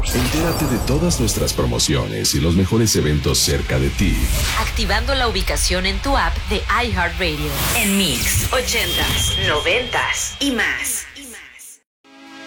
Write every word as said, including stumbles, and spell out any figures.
Entérate de todas nuestras promociones y los mejores eventos cerca de ti. Activando la ubicación en tu app de iHeartRadio. En Mix, ochentas, noventas y más.